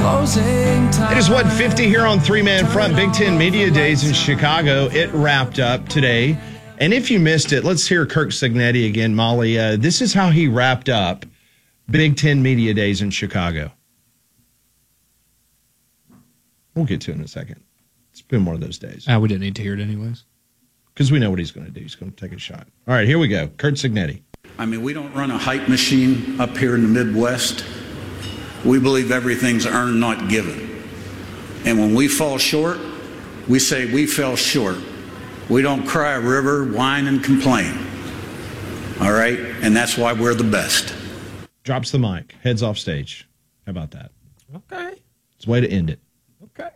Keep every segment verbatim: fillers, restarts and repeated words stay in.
closing time. It is one fifty here on Three Man Front. Big Ten Media Days in Chicago. It wrapped up today. And if you missed it, let's hear Kirk Cignetti again, Molly. Uh, this is how he wrapped up Big Ten Media Days in Chicago. We'll get to it in a second. It's been one of those days. Ah, we didn't need to hear it anyways. Because we know what he's going to do. He's going to take a shot. All right, here we go. Kirk Cignetti. I mean, we don't run a hype machine up here in the Midwest. We believe everything's earned, not given. And when we fall short, we say we fell short. We don't cry a river, whine, and complain. All right? And that's why we're the best. Drops the mic. Heads off stage. How about that? Okay. It's a way to end it. Okay.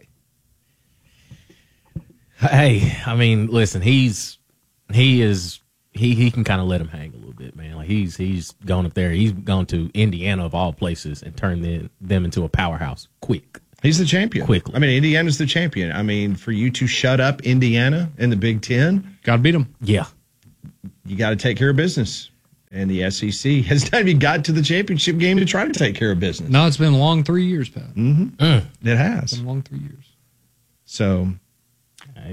Hey, I mean, listen, he's he is he he can kind of let him hang a little bit, man. Like he's he's gone up there. He's gone to Indiana of all places and turned them, them into a powerhouse quick. He's the champion. Quickly. I mean, Indiana's the champion. I mean, for you to shut up Indiana in the Big Ten, got to beat them. Yeah. You got to take care of business. And the S E C has not even got to the championship game to try to take care of business. No, it's been a long three years, Pat. Mm-hmm. Mm. It has. It's been a long three years. So, Okay.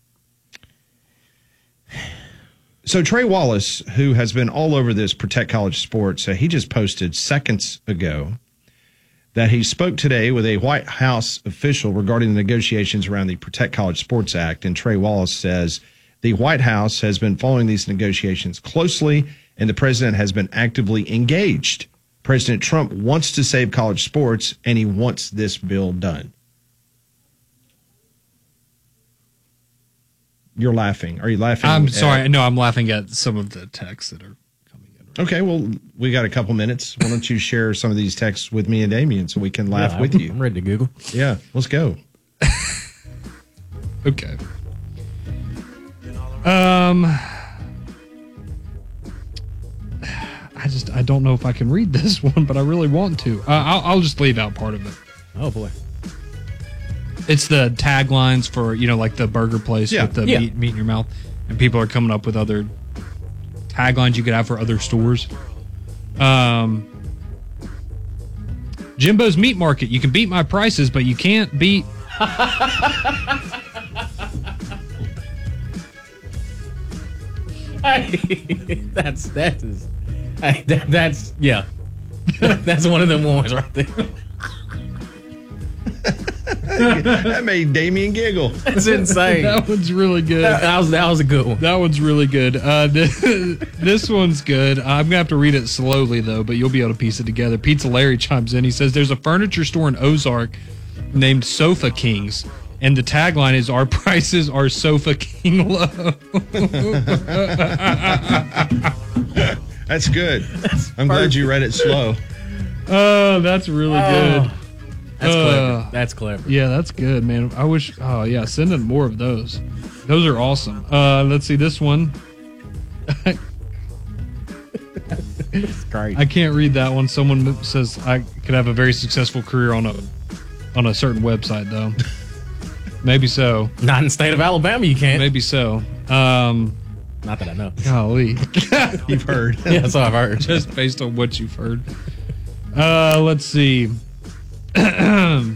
so Trey Wallace, who has been all over this Protect College Sports, uh, he just posted seconds ago that he spoke today with a White House official regarding the negotiations around the Protect College Sports Act. And Trey Wallace says the White House has been following these negotiations closely, and the president has been actively engaged. President Trump wants to save college sports, and he wants this bill done. You're laughing. Are you laughing? I'm at- sorry. No, I'm laughing at some of the texts that are coming in. Right Okay, well, we got a couple minutes. Why don't you share some of these texts with me and Damien so we can laugh Yeah, with I'm, you? I'm ready to Google. Yeah, let's go. Okay. Um, I just I don't know if I can read this one, but I really want to. Uh, I'll, I'll just leave out part of it. Oh, boy. It's the taglines for, you know, like the burger place Yeah. with the Yeah. meat, meat in your mouth, and people are coming up with other taglines you could have for other stores. Um, Jimbo's Meat Market. You can beat my prices, but you can't beat. that's that is hey, that, that's yeah. That's one of them ones right there. That made Damien giggle. That's insane. That one's really good. That, that was that was a good one. That one's really good. Uh, this, this one's good. I'm gonna have to read it slowly though, but you'll be able to piece it together. Pizza Larry chimes in. He says, "There's a furniture store in Ozark named Sofa Kings, and the tagline is our prices are Sofa King low." That's good. That's I'm glad you read it slow. Oh, that's really Oh, good. That's Uh, clever. That's clever. Yeah, that's good, man. I wish. Oh, yeah. Send in more of those. Those are awesome. Uh, let's see this one. It's great. I can't read that one. Someone says I could have a very successful career on a on a certain website, though. Maybe so. Not in the state of Alabama, you can't. Maybe so. Um, Not that I know. golly, You've heard. Yeah, that's all I've heard. just based on what you've heard. Uh, let's see. I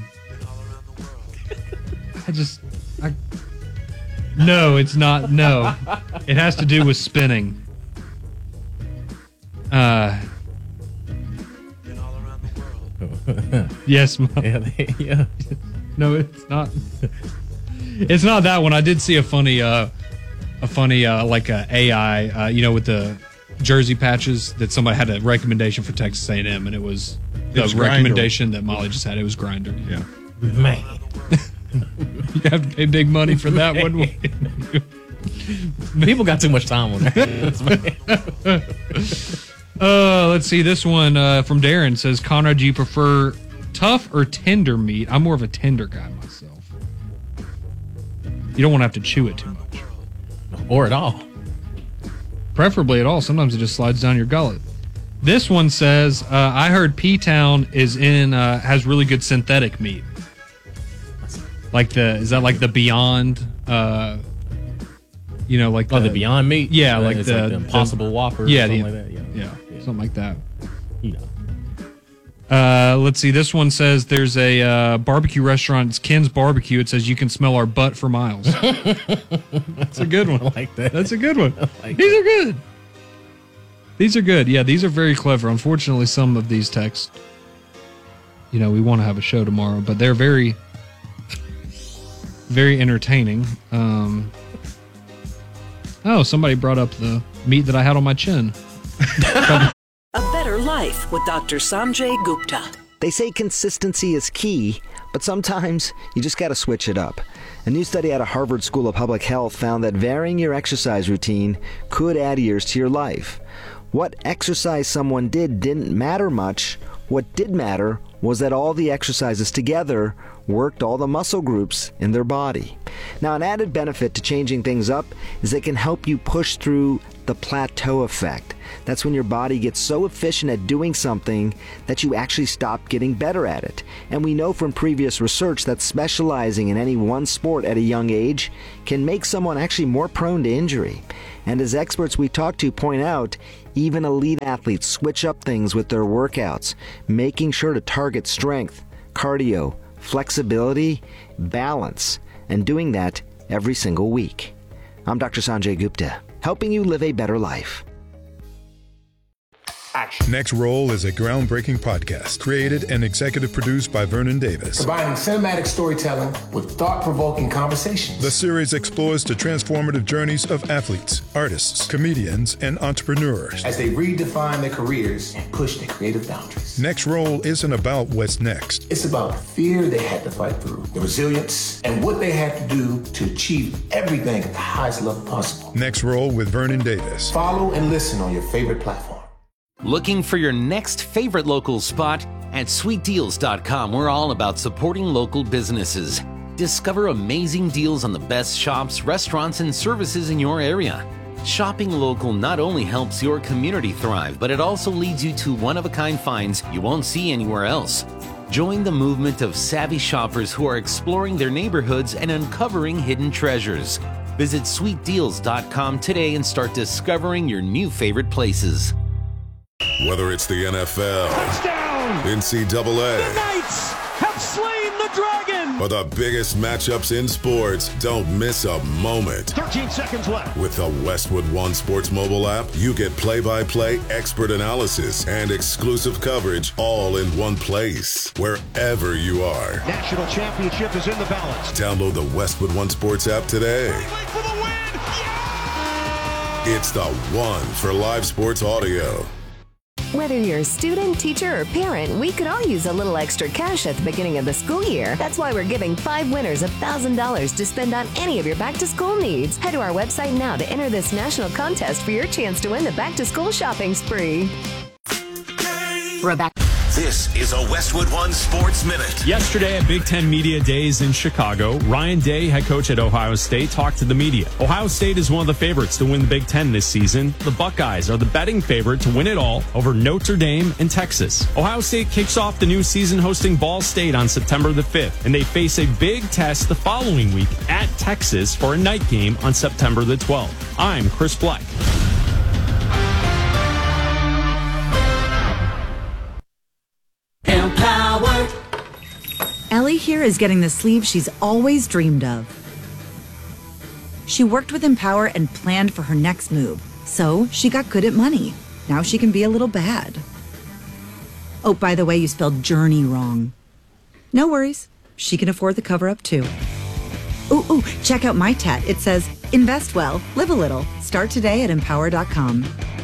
just, I, no, it's not. No, it has to do with spinning. Uh, yes, Mom. Yeah, they, yeah. No, it's not. It's not that one. I did see a funny, uh, a funny uh, like a A I, uh, you know, with the jersey patches that somebody had a recommendation for Texas A and M, and it was the was Grindr. recommendation that Molly just had. It was Grinder. Yeah. Man. You have to pay big money for that one. People got too much time on that. Uh, let's see. This one uh, from Darren says, Conrad, do you prefer tough or tender meat? I'm more of a tender guy myself. You don't want to have to chew it too much. Or at all. Preferably at all. Sometimes it just slides down your gullet. This one says, uh, I heard P-Town is in, uh, has really good synthetic meat. Like the, is that like the Beyond, uh, you know, like Oh, the Beyond Meat? Yeah, Uh, like it's the, like the Impossible the, Whopper or yeah, something the, like that. Yeah. yeah, something like that. You know. Uh, let's see. This one says there's a uh, barbecue restaurant. It's Ken's Barbecue. It says you can smell our butt for miles. That's a good one. I like that. That's a good one. Like these that. are good. These are good. Yeah, these are very clever. Unfortunately, some of these texts, you know, we want to have a show tomorrow, but they're very, very entertaining. Um, oh, somebody brought up the meat that I had on my chin. A Better Life with Doctor Sanjay Gupta. They say consistency is key, but sometimes you just got to switch it up. A new study out of Harvard School of Public Health found that varying your exercise routine could add years to your life. What exercise someone did didn't matter much. What did matter was that all the exercises together worked all the muscle groups in their body. Now, an added benefit to changing things up is it can help you push through the plateau effect. That's when your body gets so efficient at doing something that you actually stop getting better at it. And we know from previous research that specializing in any one sport at a young age can make someone actually more prone to injury. And as experts we talk to point out, even elite athletes switch up things with their workouts, making sure to target strength, cardio, flexibility, balance, and doing that every single week. I'm Doctor Sanjay Gupta, helping you live a better life. Action. Next Roll is a groundbreaking podcast created and executive produced by Vernon Davis. Combining cinematic storytelling with thought-provoking conversations. The series explores the transformative journeys of athletes, artists, comedians, and entrepreneurs as they redefine their careers and push their creative boundaries. Next Roll isn't about what's next. It's about the fear they had to fight through, the resilience, and what they had to do to achieve everything at the highest level possible. Next Roll with Vernon Davis. Follow and listen on your favorite platform. Looking for your next favorite local spot? At sweet deals dot com, we're all about supporting local businesses. Discover amazing deals on the best shops, restaurants, and services in your area. Shopping local not only helps your community thrive, but it also leads you to one-of-a-kind finds you won't see anywhere else. Join the movement of savvy shoppers who are exploring their neighborhoods and uncovering hidden treasures. Visit sweet deals dot com today and start discovering your new favorite places. Whether it's the N F L, touchdown, N C double A, the Knights have slain the dragon, or the biggest matchups in sports, don't miss a moment. thirteen seconds left. With the Westwood One Sports mobile app, you get play-by-play, expert analysis, and exclusive coverage all in one place, wherever you are. National championship is in the balance. Download the Westwood One Sports app today. For the win. Yeah! It's the one for live sports audio. Whether you're a student, teacher, or parent, we could all use a little extra cash at the beginning of the school year. That's why we're giving five winners one thousand dollars to spend on any of your back-to-school needs. Head to our website now to enter this national contest for your chance to win the back-to-school shopping spree. Rebecca. This is a Westwood One Sports Minute. Yesterday at Big Ten Media Days in Chicago, Ryan Day, head coach at Ohio State, talked to the media. Ohio State is one of the favorites to win the Big Ten this season. The Buckeyes are the betting favorite to win it all over Notre Dame and Texas. Ohio State kicks off the new season hosting Ball State on September the fifth, and they face a big test the following week at Texas for a night game on September the twelfth. I'm Chris Black. Empowered. Ellie here is getting the sleeve she's always dreamed of. She worked with Empower and planned for her next move, so she got good at money. Now she can be a little bad. Oh, by the way, you spelled journey wrong. No worries. She can afford the cover-up, too. Ooh, ooh, check out my tat. It says, invest well, live a little. Start today at empower dot com.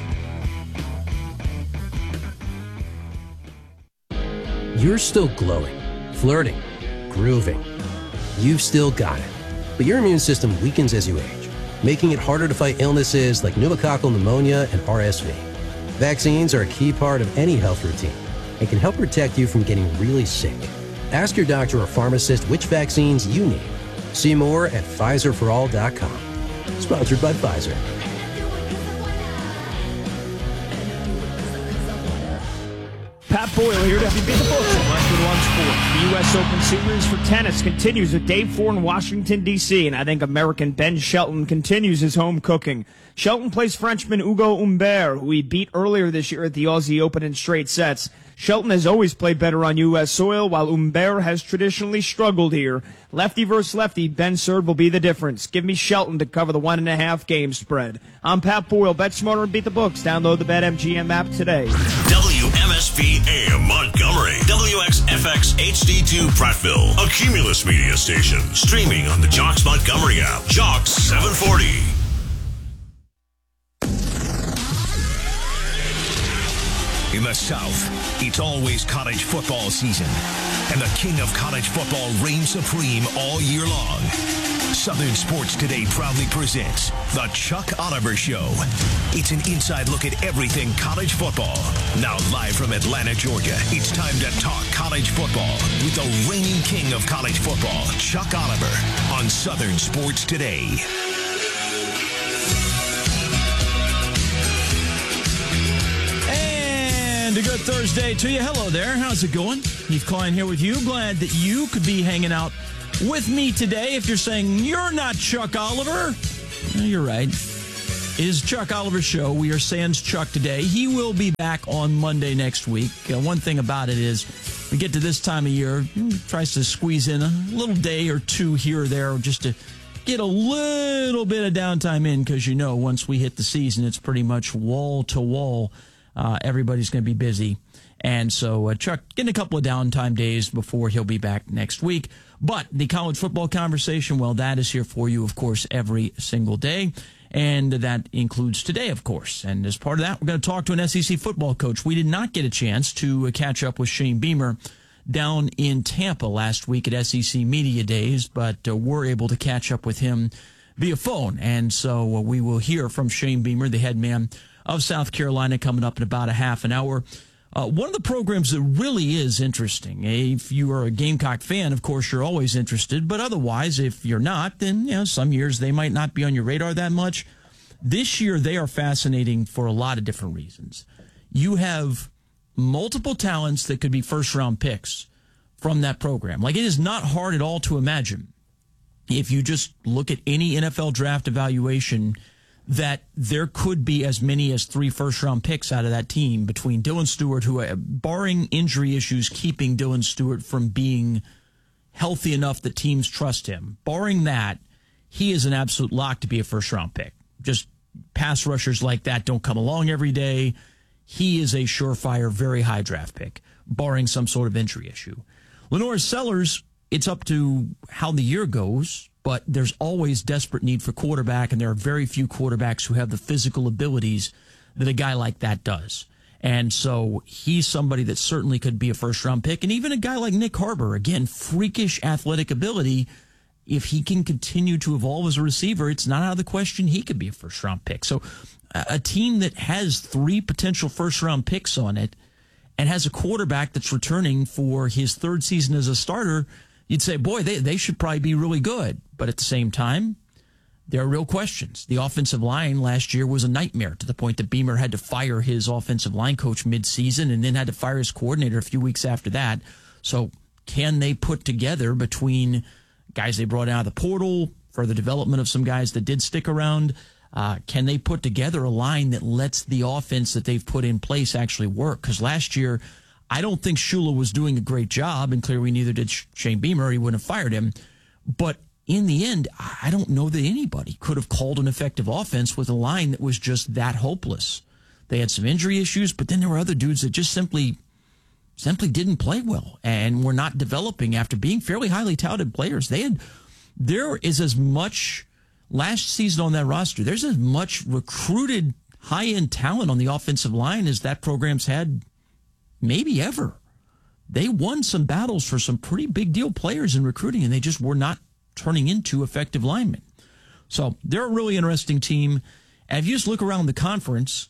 You're still glowing, flirting, grooving. You've still got it. But your immune system weakens as you age, making it harder to fight illnesses like pneumococcal pneumonia and R S V. Vaccines are a key part of any health routine and can help protect you from getting really sick. Ask your doctor or pharmacist which vaccines you need. See more at Pfizer for all dot com. Sponsored by Pfizer. Pat Boyle here to help you beat the books at Westwood One Sports. The U S Open Series for tennis continues with day four in Washington, D C, and I think American Ben Shelton continues his home cooking. Shelton plays Frenchman Hugo Humbert, who he beat earlier this year at the Aussie Open in straight sets. Shelton has always played better on U S soil, while Humbert has traditionally struggled here. Lefty versus lefty, Ben Surd will be the difference. Give me Shelton to cover the one and a half game spread. I'm Pat Boyle. Bet smarter and beat the books. Download the BetMGM app today. W M S P A M Montgomery, W X F X H D two Prattville, a Cumulus Media station, streaming on the Jocks Montgomery app. Jocks seven forty. In the South, it's always college football season, and the king of college football reigns supreme all year long. Southern Sports Today proudly presents The Chuck Oliver Show. It's an inside look at everything college football. Now live from Atlanta, Georgia, it's time to talk college football with the reigning king of college football, Chuck Oliver, on Southern Sports Today. And a good Thursday to you. Hello there. How's it going? Heath Klein here with you. Glad that you could be hanging out with me today. If you're saying you're not Chuck Oliver, well, you're right. It is Chuck Oliver Show. We are sans Chuck today. He will be back on Monday next week. Uh, one thing about it is we get to this time of year, he tries to squeeze in a little day or two here or there just to get a little bit of downtime in, because you know once we hit the season, it's pretty much wall to wall. Uh, everybody's going to be busy. And so uh, Chuck getting a couple of downtime days before he'll be back next week. But the college football conversation, well, that is here for you, of course, every single day. And that includes today, of course. And as part of that, we're going to talk to an S E C football coach. We did not get a chance to uh, catch up with Shane Beamer down in Tampa last week at S E C Media Days, but uh, we're able to catch up with him via phone. And so uh, we will hear from Shane Beamer, the head man of South Carolina, coming up in about a half an hour. Uh, one of the programs that really is interesting, if you are a Gamecock fan, of course, you're always interested. But otherwise, if you're not, then you know, some years they might not be on your radar that much. This year, they are fascinating for a lot of different reasons. You have multiple talents that could be first-round picks from that program. Like, it is not hard at all to imagine, if you just look at any N F L draft evaluation, that there could be as many as three first-round picks out of that team between Dylan Stewart, who, barring injury issues, keeping Dylan Stewart from being healthy enough that teams trust him. Barring that, he is an absolute lock to be a first-round pick. Just pass rushers like that don't come along every day. He is a surefire, very high draft pick, barring some sort of injury issue. Lenore Sellers, it's up to how the year goes, but there's always desperate need for quarterback, and there are very few quarterbacks who have the physical abilities that a guy like that does. And so he's somebody that certainly could be a first-round pick. And even a guy like Nick Harbor, again, freakish athletic ability. If he can continue to evolve as a receiver, it's not out of the question he could be a first-round pick. So a team that has three potential first-round picks on it and has a quarterback that's returning for his third season as a starter, you'd say, boy, they, they should probably be really good. But at the same time, there are real questions. The offensive line last year was a nightmare, to the point that Beamer had to fire his offensive line coach mid-season and then had to fire his coordinator a few weeks after that. So can they put together, between guys they brought out of the portal, further development of some guys that did stick around, uh, can they put together a line that lets the offense that they've put in place actually work? Because last year, I don't think Shula was doing a great job, and clearly neither did Shane Beamer. He wouldn't have fired him. But in the end, I don't know that anybody could have called an effective offense with a line that was just that hopeless. They had some injury issues, but then there were other dudes that just simply simply didn't play well and were not developing after being fairly highly touted players. They had there is as much last season on that roster. There's as much recruited high-end talent on the offensive line as that program's had maybe ever. They won some battles for some pretty big deal players in recruiting, and they just were not turning into effective linemen. So they're a really interesting team. And if you just look around the conference,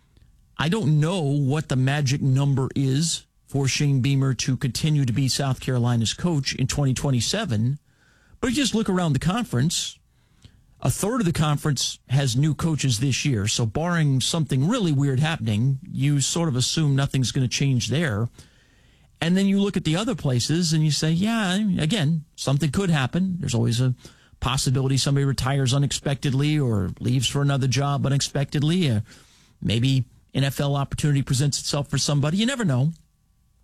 I don't know what the magic number is for Shane Beamer to continue to be South Carolina's coach in twenty twenty-seven. But if you just look around the conference, a third of the conference has new coaches this year. So barring something really weird happening, you sort of assume nothing's going to change there. And then you look at the other places and you say, yeah, again, something could happen. There's always a possibility somebody retires unexpectedly or leaves for another job unexpectedly. Uh, maybe N F L opportunity presents itself for somebody. You never know.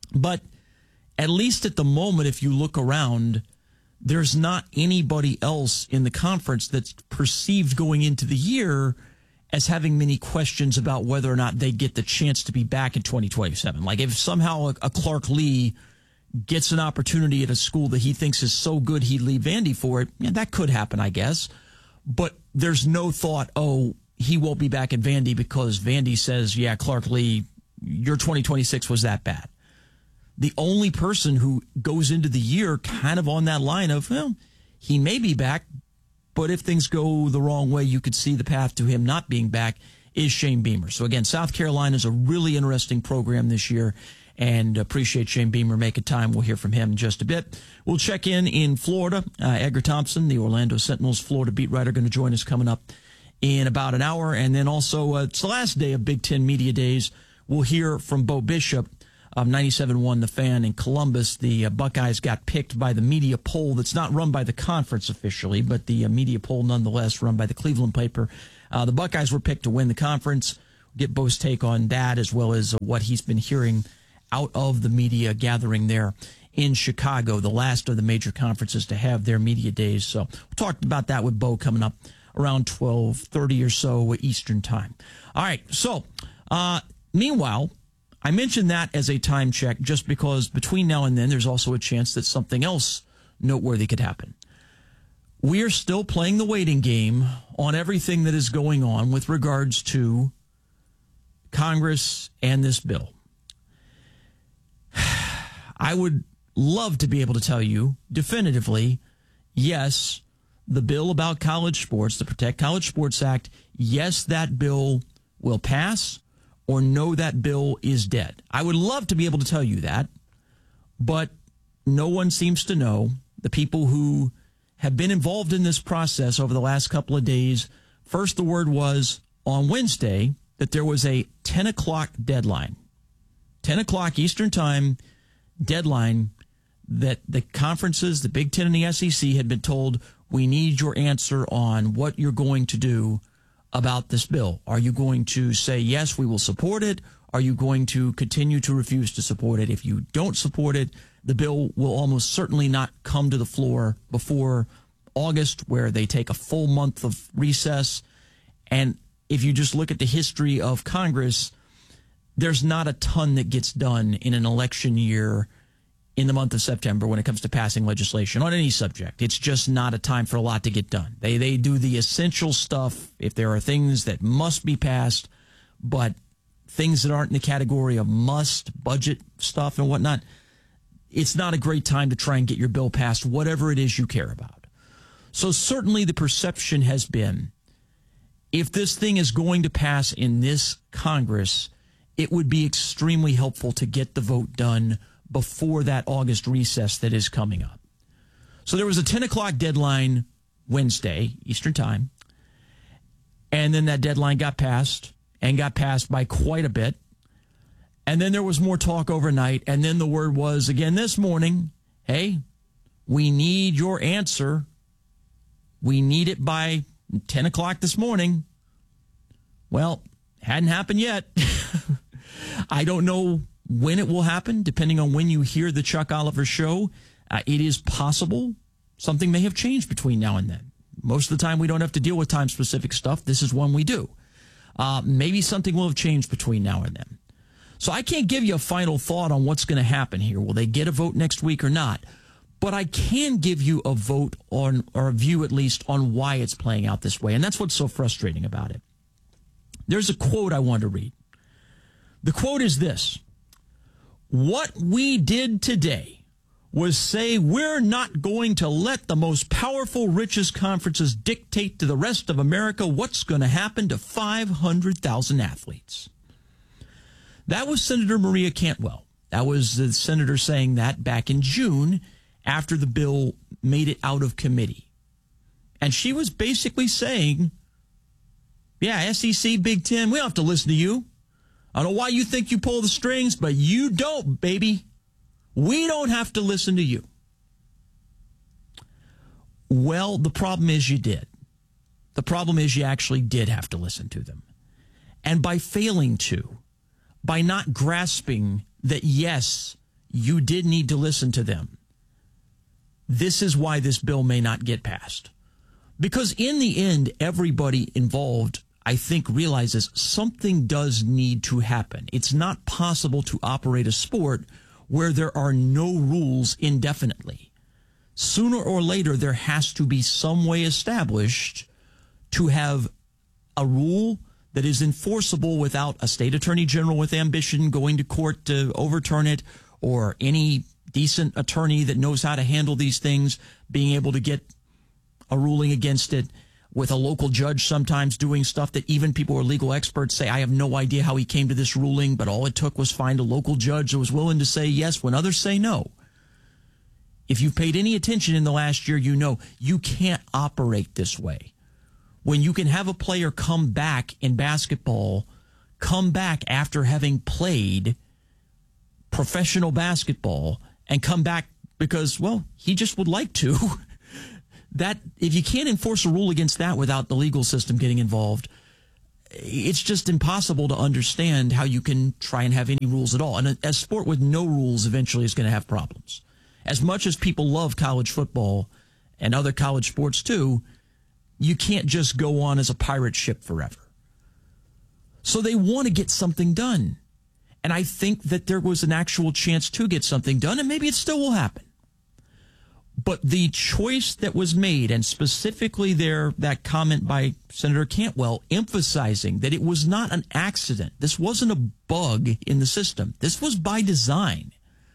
But at least at the moment, if you look around, there's not anybody else in the conference that's perceived going into the year as having many questions about whether or not they get the chance to be back in twenty twenty-seven. Like if somehow a, a Clark Lee gets an opportunity at a school that he thinks is so good he'd leave Vandy for it, yeah, that could happen, I guess. But there's no thought, oh, he won't be back at Vandy because Vandy says, yeah, Clark Lee, your twenty twenty-six was that bad. The only person who goes into the year kind of on that line of, well, he may be back, but if things go the wrong way, you could see the path to him not being back, is Shane Beamer. So again, South Carolina is a really interesting program this year, and appreciate Shane Beamer making time. We'll hear from him in just a bit. We'll check in in Florida. Uh, Edgar Thompson, the Orlando Sentinel's Florida beat writer, going to join us coming up in about an hour. And then also, uh, it's the last day of Big Ten Media Days. We'll hear from Bo Bishop of ninety-seven point one The Fan in Columbus. The uh, Buckeyes got picked by the media poll that's not run by the conference officially, but the uh, media poll nonetheless run by the Cleveland paper. Uh, the Buckeyes were picked to win the conference. Get Bo's take on that as well as uh, what he's been hearing out of the media gathering there in Chicago, the last of the major conferences to have their media days. So we'll talk about that with Bo coming up around twelve thirty or so Eastern time. All right, so uh, meanwhile, I mentioned that as a time check just because between now and then, there's also a chance that something else noteworthy could happen. We are still playing the waiting game on everything that is going on with regards to Congress and this bill. I would love to be able to tell you definitively, yes, the bill about college sports, the Protect College Sports Act, yes, that bill will pass, or no, that bill is dead. I would love to be able to tell you that, but no one seems to know. The people who have been involved in this process over the last couple of days, first the word was on Wednesday that there was a ten o'clock deadline, ten o'clock Eastern time deadline, that the conferences, the Big Ten and the S E C had been told, we need your answer on what you're going to do about this bill. Are you going to say, yes, we will support it? Are you going to continue to refuse to support it? If you don't support it, the bill will almost certainly not come to the floor before August, where they take a full month of recess. And if you just look at the history of Congress, there's not a ton that gets done in an election year in the month of September when it comes to passing legislation on any subject. It's just not a time for a lot to get done. They they do the essential stuff if there are things that must be passed, but things that aren't in the category of must, budget stuff and whatnot, it's not a great time to try and get your bill passed, whatever it is you care about. So certainly the perception has been, if this thing is going to pass in this Congress, it would be extremely helpful to get the vote done before that August recess that is coming up. So there was a ten o'clock deadline Wednesday, Eastern time, and then that deadline got passed, and got passed by quite a bit. And then there was more talk overnight, and then the word was, again this morning, hey, we need your answer. We need it by ten o'clock this morning. Well, hadn't happened yet. I don't know when it will happen, depending on when you hear the Chuck Oliver show. Uh, it is possible something may have changed between now and then. Most of the time, we don't have to deal with time-specific stuff. This is one we do. Uh, maybe something will have changed between now and then. So I can't give you a final thought on what's going to happen here. Will they get a vote next week or not? But I can give you a vote on, or a view at least, on why it's playing out this way. And that's what's so frustrating about it. There's a quote I want to read. The quote is this: what we did today was say we're not going to let the most powerful, richest conferences dictate to the rest of America what's going to happen to five hundred thousand athletes. That was Senator Maria Cantwell. That was the senator saying that back in June after the bill made it out of committee. And she was basically saying, yeah, S E C, Big Ten, we don't have to listen to you. I don't know why you think you pull the strings, but you don't, baby. We don't have to listen to you. Well, the problem is you did. The problem is you actually did have to listen to them. And by failing to, by not grasping that, yes, you did need to listen to them. This is why this bill may not get passed. Because in the end, everybody involved, I think, realizes something does need to happen. It's not possible to operate a sport where there are no rules indefinitely. Sooner or later, there has to be some way established to have a rule that is enforceable without a state attorney general with ambition going to court to overturn it, or any decent attorney that knows how to handle these things being able to get a ruling against it, with a local judge sometimes doing stuff that even people who are legal experts say, I have no idea how he came to this ruling, but all it took was find a local judge that was willing to say yes when others say no. If you've paid any attention in the last year, you know you can't operate this way. When you can have a player come back in basketball, come back after having played professional basketball and come back because, well, he just would like to. That if you can't enforce a rule against that without the legal system getting involved, it's just impossible to understand how you can try and have any rules at all. And a, a sport with no rules eventually is going to have problems. As much as people love college football and other college sports too, you can't just go on as a pirate ship forever. So they want to get something done. And I think that there was an actual chance to get something done, and maybe it still will happen. But the choice that was made, and specifically there, that comment by Senator Cantwell emphasizing that it was not an accident. This wasn't a bug in the system. This was by design.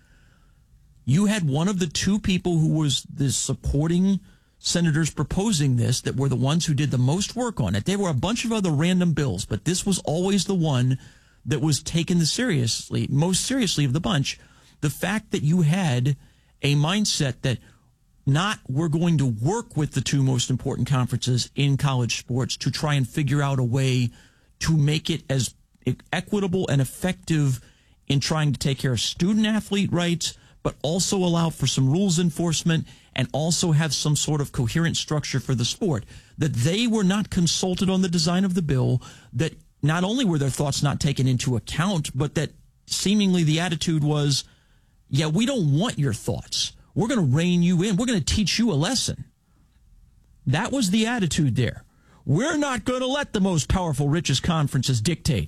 You had one of the two people who was the supporting senators proposing this that were the ones who did the most work on it. There were a bunch of other random bills, but this was always the one that was taken the seriously, most seriously of the bunch. The fact that you had a mindset that not we're going to work with the two most important conferences in college sports to try and figure out a way to make it as equitable and effective in trying to take care of student athlete rights, but also allow for some rules enforcement and also have some sort of coherent structure for the sport. That they were not consulted on the design of the bill, that not only were their thoughts not taken into account, but that seemingly the attitude was, yeah, we don't want your thoughts. We're going to rein you in. We're going to teach you a lesson. That was the attitude there. We're not going to let the most powerful, richest conferences dictate.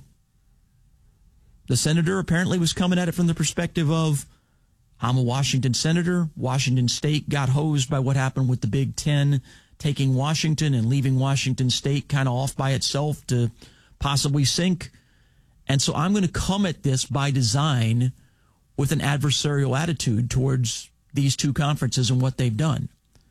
The senator apparently was coming at it from the perspective of, I'm a Washington senator. Washington State got hosed by what happened with the Big Ten, taking Washington and leaving Washington State kind of off by itself to possibly sink. And so I'm going to come at this by design with an adversarial attitude towards these two conferences and what they've done.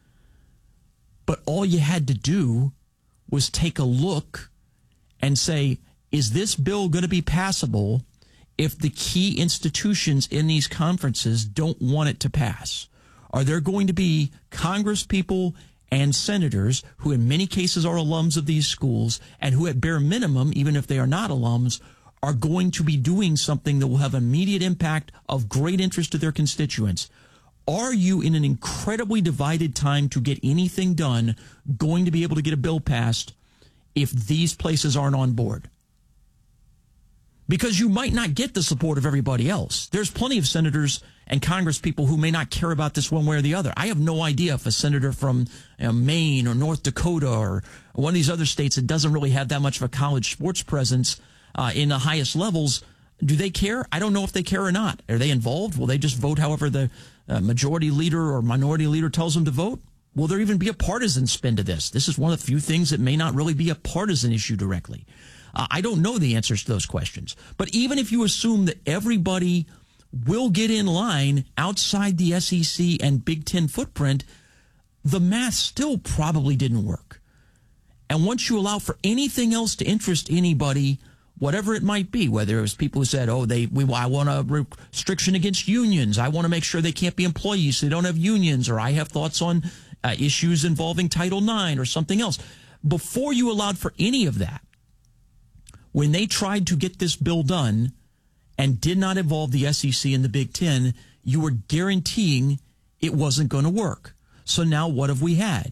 But all you had to do was take a look and say, is this bill going to be passable if the key institutions in these conferences don't want it to pass? Are there going to be Congress people and senators who in many cases are alums of these schools and who at bare minimum, even if they are not alums, are going to be doing something that will have immediate impact of great interest to their constituents? Are you, in an incredibly divided time to get anything done, going to be able to get a bill passed if these places aren't on board? Because you might not get the support of everybody else. There's plenty of senators and Congress people who may not care about this one way or the other. I have no idea if a senator from you know, Maine or North Dakota or one of these other states that doesn't really have that much of a college sports presence uh, in the highest levels, do they care? I don't know if they care or not. Are they involved? Will they just vote however the uh, majority leader or minority leader tells them to vote? Will there even be a partisan spin to this? This is one of the few things that may not really be a partisan issue directly. Uh, I don't know the answers to those questions. But even if you assume that everybody will get in line outside the S E C and Big Ten footprint, the math still probably didn't work. And once you allow for anything else to interest anybody, whatever it might be, whether it was people who said, oh, they, we, I want a restriction against unions. I want to make sure they can't be employees so they don't have unions, or I have thoughts on uh, issues involving Title nine or something else. Before you allowed for any of that, when they tried to get this bill done and did not involve the S E C and the Big Ten, you were guaranteeing it wasn't going to work. So now what have we had?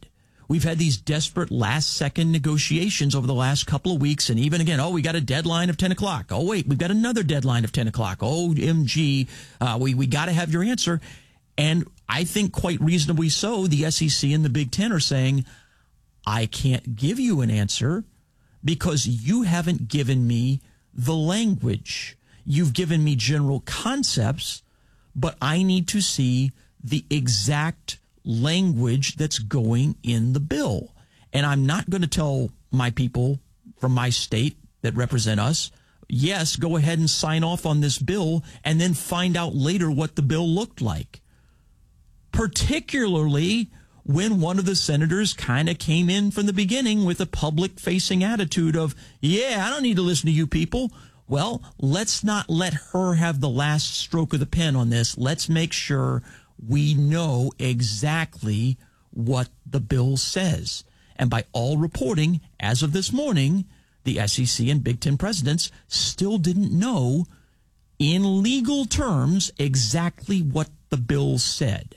We've had these desperate last-second negotiations over the last couple of weeks, and even again, oh, we got a deadline of ten o'clock. Oh, wait, we've got another deadline of ten o'clock. O M G, uh, we, we got to have your answer. And I think quite reasonably so, the S E C and the Big Ten are saying, I can't give you an answer because you haven't given me the language. You've given me general concepts, but I need to see the exact language that's going in the bill. And I'm not going to tell my people from my state that represent us, yes, go ahead and sign off on this bill and then find out later what the bill looked like. Particularly when one of the senators kind of came in from the beginning with a public-facing attitude of, yeah, I don't need to listen to you people. Well, let's not let her have the last stroke of the pen on this. Let's make sure we know exactly what the bill says. And by all reporting, as of this morning, the S E C and Big Ten presidents still didn't know in legal terms exactly what the bill said.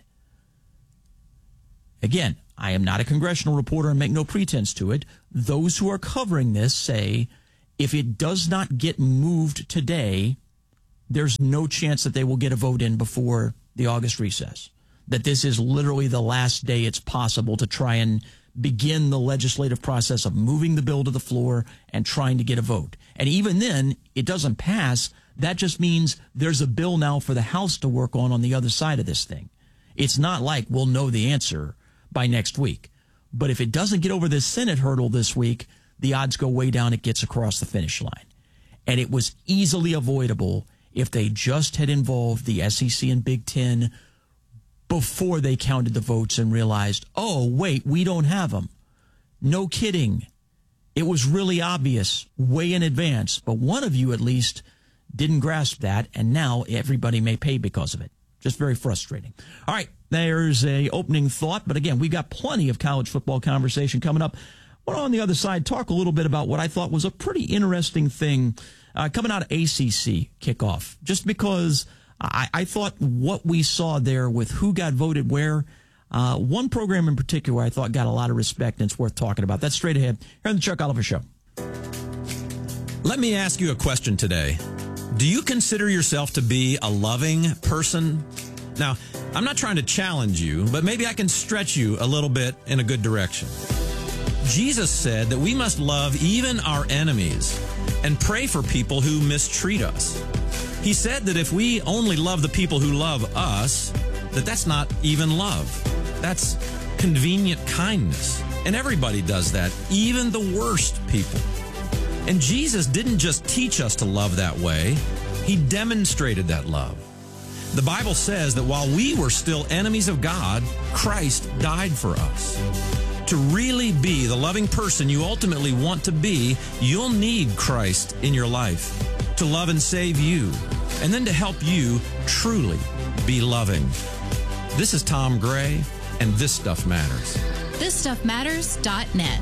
Again, I am not a congressional reporter and make no pretense to it. Those who are covering this say if it does not get moved today, there's no chance that they will get a vote in before the August recess. That this is literally the last day it's possible to try and begin the legislative process of moving the bill to the floor and trying to get a vote. And even then, it doesn't pass. That just means there's a bill now for the House to work on on the other side of this thing. It's not like we'll know the answer by next week. But if it doesn't get over this Senate hurdle this week, the odds go way down it gets across the finish line. And it was easily avoidable if they just had involved the S E C and Big Ten before they counted the votes and realized, oh, wait, we don't have them. No kidding. It was really obvious way in advance, but one of you at least didn't grasp that, and now everybody may pay because of it. Just very frustrating. All right, there's a opening thought, but again, we got plenty of college football conversation coming up. I want to, on the other side, talk a little bit about what I thought was a pretty interesting thing uh, coming out of A C C kickoff, just because I, I thought what we saw there with who got voted where, uh, one program in particular I thought got a lot of respect, and it's worth talking about. That's straight ahead here on the Chuck Oliver Show. Let me ask you a question today. Do you consider yourself to be a loving person? Now, I'm not trying to challenge you, but maybe I can stretch you a little bit in a good direction. Jesus said that we must love even our enemies and pray for people who mistreat us. He said that if we only love the people who love us, that that's not even love. That's convenient kindness. And everybody does that, even the worst people. And Jesus didn't just teach us to love that way. He demonstrated that love. The Bible says that while we were still enemies of God, Christ died for us. To really be the loving person you ultimately want to be, you'll need Christ in your life to love and save you, and then to help you truly be loving. This is Tom Gray, and This Stuff Matters. this stuff matters dot net.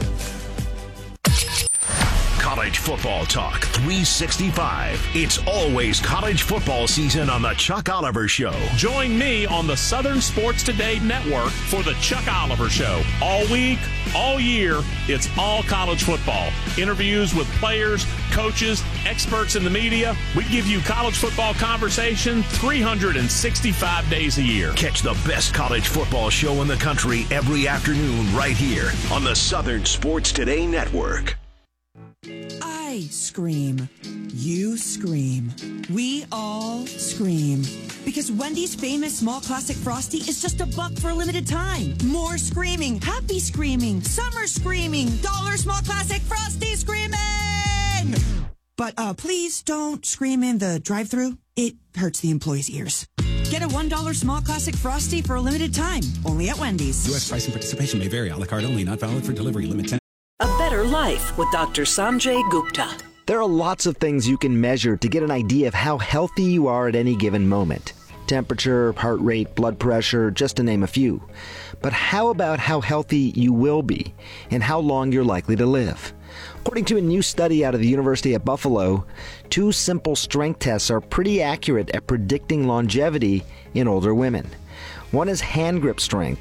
College football talk three sixty-five. It's always college football season on the Chuck Oliver Show. Join me on the Southern Sports Today Network for the Chuck Oliver Show. All week, all year, it's all college football. Interviews with players, coaches, experts in the media. We give you college football conversation three hundred sixty-five days a year. Catch the best college football show in the country every afternoon right here on the Southern Sports Today Network. I scream. You scream. We all scream. Because Wendy's famous small classic Frosty is just a buck for a limited time. More screaming. Happy screaming. Summer screaming. Dollar small classic Frosty screaming! But uh, please don't scream in the drive-thru. It hurts the employees' ears. Get a one dollar small classic Frosty for a limited time. Only at Wendy's. U S price and participation may vary. A la carte only. Not valid for delivery. Limit ten. A Better Life with Doctor Sanjay Gupta. There are lots of things you can measure to get an idea of how healthy you are at any given moment. Temperature, heart rate, blood pressure, just to name a few. But how about how healthy you will be and how long you're likely to live? According to a new study out of the University at Buffalo, two simple strength tests are pretty accurate at predicting longevity in older women. One is hand grip strength,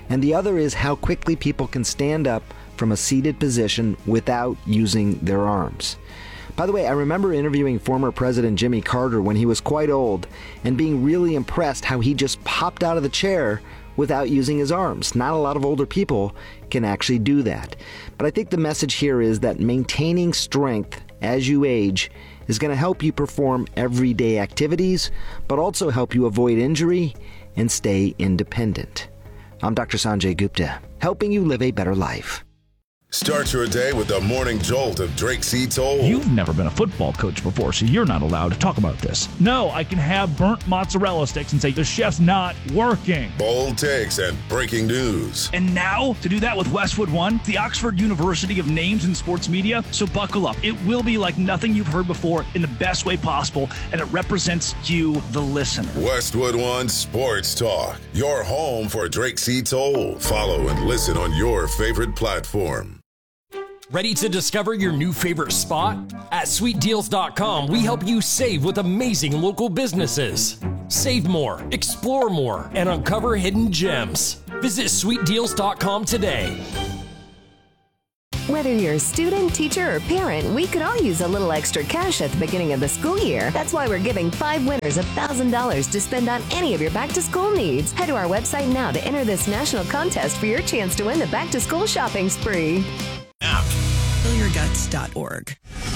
and the other is how quickly people can stand up from a seated position without using their arms. By the way, I remember interviewing former President Jimmy Carter when he was quite old and being really impressed how he just popped out of the chair without using his arms. Not a lot of older people can actually do that. But I think the message here is that maintaining strength as you age is going to help you perform everyday activities, but also help you avoid injury and stay independent. I'm Doctor Sanjay Gupta, helping you live a better life. Start your day with the morning jolt of Drake C. Toll. You've never been a football coach before, so you're not allowed to talk about this. No, I can have burnt mozzarella sticks and say the chef's not working. Bold takes and breaking news. And now, to do that with Westwood One, the Oxford University of Names in Sports Media, so buckle up. It will be like nothing you've heard before in the best way possible, and it represents you, the listener. Westwood One Sports Talk, your home for Drake C. Toll. Follow and listen on your favorite platform. Ready to discover your new favorite spot? At sweet deals dot com, we help you save with amazing local businesses. Save more, explore more, and uncover hidden gems. Visit sweet deals dot com today. Whether you're a student, teacher, or parent, we could all use a little extra cash at the beginning of the school year. That's why we're giving five winners one thousand dollars to spend on any of your back-to-school needs. Head to our website now to enter this national contest for your chance to win the back-to-school shopping spree. Fill your guts dot org.